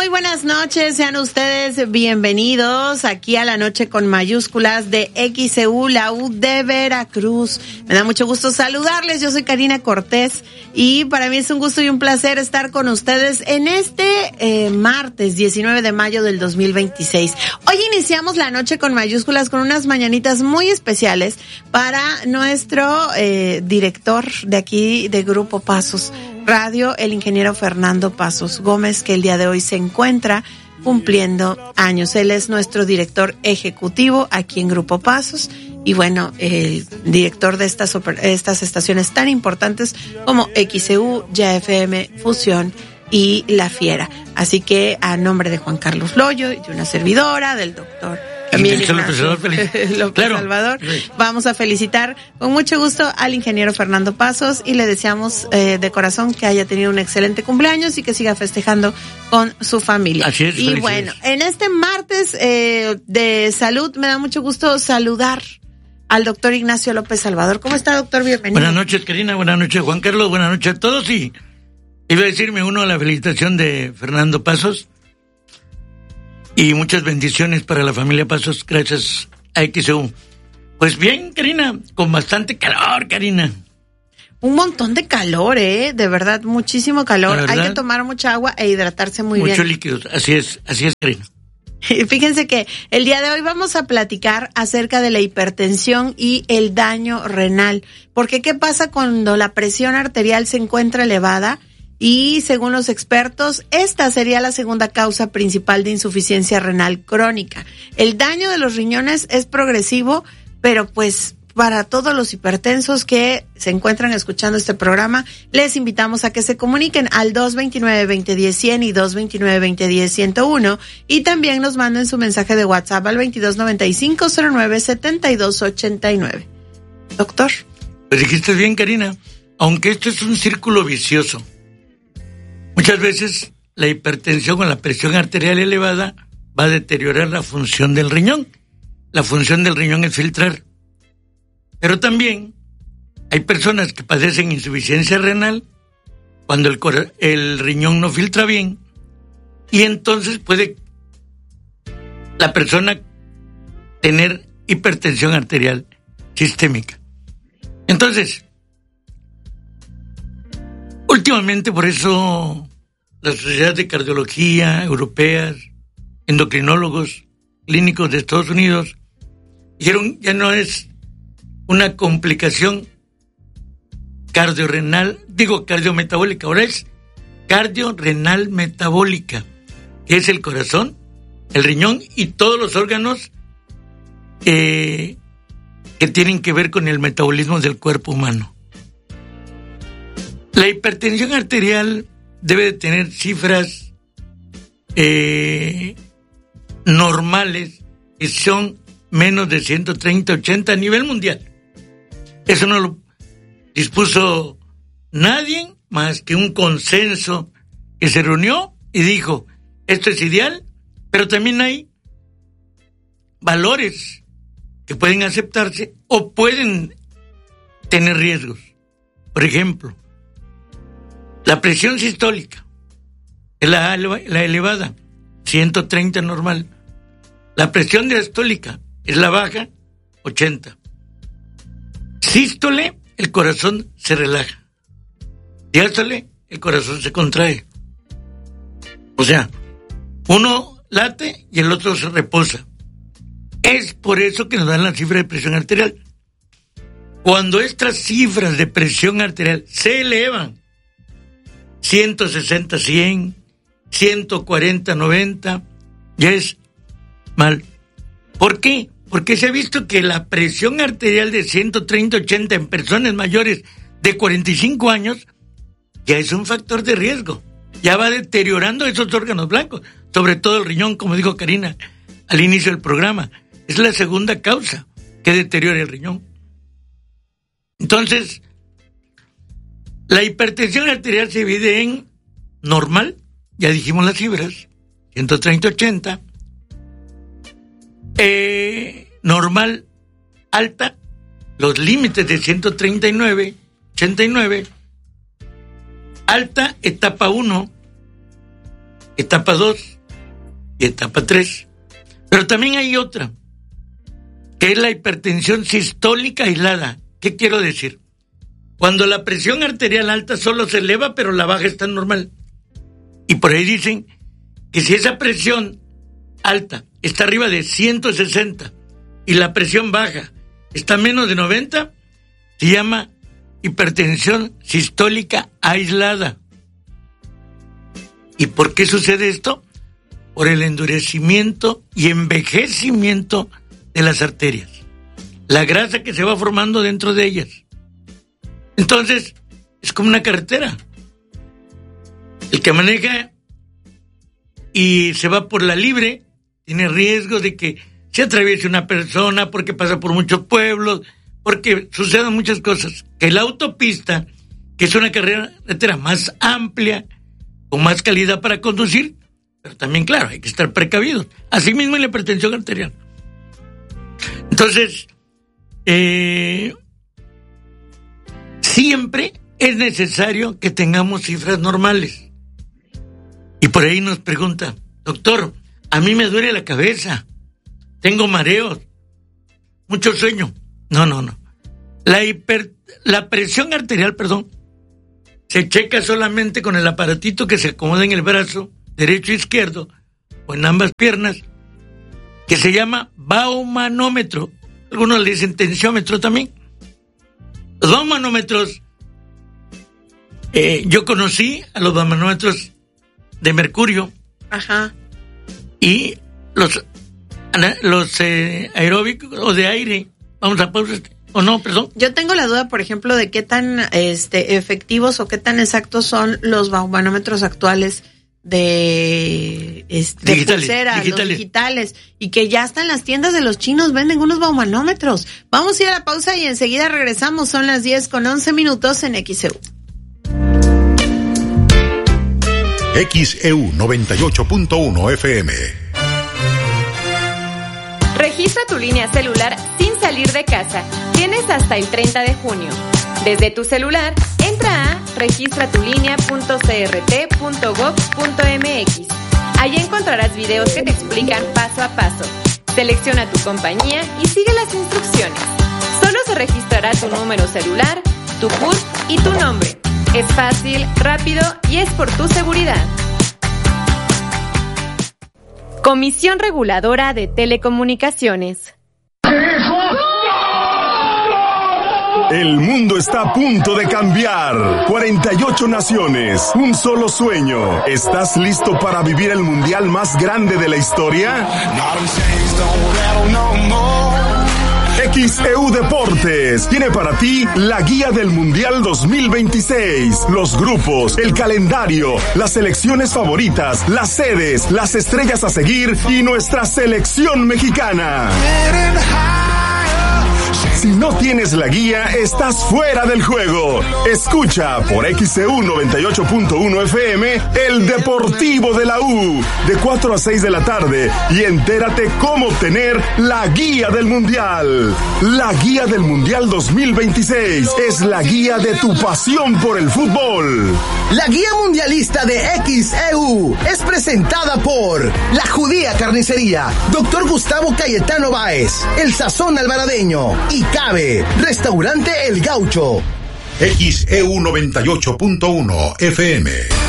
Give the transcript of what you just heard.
Muy buenas noches, sean ustedes bienvenidos aquí a la noche con mayúsculas de XEU, la U de Veracruz. Me da mucho gusto saludarles, yo soy Karina Cortés y para mí es un gusto y un placer estar con ustedes en este martes 19 de mayo del 2026. Hoy iniciamos la noche con mayúsculas con unas mañanitas muy especiales para nuestro director de aquí de Grupo Pasos Radio, el ingeniero Fernando Pasos Gómez, que el día de hoy se encuentra cumpliendo años. Él es nuestro director ejecutivo aquí en Grupo Pasos y bueno, el director de estas estaciones tan importantes como XEU, YFM, Fusión y La Fiera. Así que a nombre de Juan Carlos Loyo y de una servidora, del doctor también López Salvador, vamos a felicitar con mucho gusto al ingeniero Fernando Pasos y le deseamos de corazón que haya tenido un excelente cumpleaños y que siga festejando con su familia. Así es, y bueno, en este martes de salud me da mucho gusto saludar al doctor Ignacio López Salvador. ¿Cómo está, doctor? Bienvenido. Buenas noches, Karina, buenas noches, Juan Carlos, buenas noches a todos. Y iba a decirme uno la felicitación de Fernando Pasos y muchas bendiciones para la familia Pasos, gracias a XEU. Pues bien, Karina, con bastante calor, Karina. Un montón de calor, de verdad, muchísimo calor. Hay que tomar mucha agua e hidratarse muy bien. Muchos líquidos, así es, Karina. Fíjense que el día de hoy vamos a platicar acerca de la hipertensión y el daño renal. Porque ¿qué pasa cuando la presión arterial se encuentra elevada? Y según los expertos, esta sería la segunda causa principal de insuficiencia renal crónica. El daño de los riñones es progresivo, pero pues para todos los hipertensos que se encuentran escuchando este programa, les invitamos a que se comuniquen al 229-2010-100 y 229-2010-101 y también nos manden su mensaje de WhatsApp al 2295-09-7289. Doctor. Pues dijiste bien, Karina, aunque esto es un círculo vicioso. Muchas veces la hipertensión o la presión arterial elevada va a deteriorar la función del riñón. La función del riñón es filtrar. Pero también hay personas que padecen insuficiencia renal cuando el riñón no filtra bien y entonces puede la persona tener hipertensión arterial sistémica. Entonces, últimamente por eso las sociedades de cardiología europeas, endocrinólogos clínicos de Estados Unidos dijeron ya no es una complicación cardiometabólica, ahora es cardiorrenal metabólica, que es el corazón, el riñón y todos los órganos que tienen que ver con el metabolismo del cuerpo humano. La hipertensión arterial debe de tener cifras normales que son menos de 130-80 a nivel mundial. Eso no lo dispuso nadie más que un consenso que se reunió y dijo, esto es ideal, pero también hay valores que pueden aceptarse o pueden tener riesgos. Por ejemplo, la presión sistólica es la elevada, 130 normal. La presión diastólica es la baja, 80. Sístole, el corazón se relaja. Diástole, el corazón se contrae. O sea, uno late y el otro se reposa. Es por eso que nos dan la cifra de presión arterial. Cuando estas cifras de presión arterial se elevan, 160, 100, 140, 90, ya es mal. ¿Por qué? Porque se ha visto que la presión arterial de 130, 80 en personas mayores de 45 años ya es un factor de riesgo. Ya va deteriorando esos órganos blancos, sobre todo el riñón, como dijo Karina al inicio del programa. Es la segunda causa que deteriora el riñón. Entonces, la hipertensión arterial se divide en normal, ya dijimos las cifras, 130-80, normal, alta, los límites de 139, 89, alta, etapa 1, etapa 2, y etapa 3. Pero también hay otra, que es la hipertensión sistólica aislada. ¿Qué quiero decir? Cuando la presión arterial alta solo se eleva, pero la baja está normal. Y por ahí dicen que si esa presión alta está arriba de 160 y la presión baja está menos de 90, se llama hipertensión sistólica aislada. ¿Y por qué sucede esto? Por el endurecimiento y envejecimiento de las arterias. La grasa que se va formando dentro de ellas. Entonces, es como una carretera. El que maneja y se va por la libre tiene riesgo de que se atraviese una persona porque pasa por muchos pueblos, porque suceden muchas cosas. Que la autopista, que es una carretera más amplia, con más calidad para conducir, pero también, claro, hay que estar precavidos. Asimismo en la hipertensión arterial. Entonces, siempre es necesario que tengamos cifras normales. Y por ahí nos pregunta, doctor, a mí me duele la cabeza, tengo mareos, mucho sueño. No. La presión arterial, se checa solamente con el aparatito que se acomoda en el brazo derecho e izquierdo, o en ambas piernas, que se llama baumanómetro. Algunos le dicen tensiómetro también. Los baumanómetros, yo conocí a los baumanómetros de mercurio. Ajá. Y los aeróbicos o de aire. Vamos a pausar. ¿O no, perdón? Yo tengo la duda, por ejemplo, de qué tan efectivos o qué tan exactos son los baumanómetros actuales de pulsera, los digitales, y que ya hasta en las tiendas de los chinos venden unos baumanómetros. Vamos a ir a la pausa y enseguida regresamos. Son las 10:11 en XEU. XEU 98.1 FM. Registra tu línea celular sin salir de casa. Tienes hasta el 30 de junio. Desde tu celular, entra a registratulinea.crt.gov.mx. Allí encontrarás videos que te explican paso a paso. Selecciona tu compañía y sigue las instrucciones. Solo se registrará tu número celular, tu CURP y tu nombre. Es fácil, rápido y es por tu seguridad. Comisión Reguladora de Telecomunicaciones. El mundo está a punto de cambiar. 48 naciones, un solo sueño. ¿Estás listo para vivir el mundial más grande de la historia? XEU Deportes tiene para ti la guía del Mundial 2026, los grupos, el calendario, las selecciones favoritas, las sedes, las estrellas a seguir y nuestra selección mexicana. Si no tienes la guía, estás fuera del juego. Escucha por XEU 98.1 FM el Deportivo de la U de 4 a 6 de la tarde y entérate cómo obtener la guía del Mundial. La guía del Mundial 2026 es la guía de tu pasión por el fútbol. La guía mundialista de XEU es presentada por La Judía Carnicería, Dr. Gustavo Cayetano Báez, El Sazón Alvaradeño y Cabe, Restaurante El Gaucho. XEU 98.1 FM.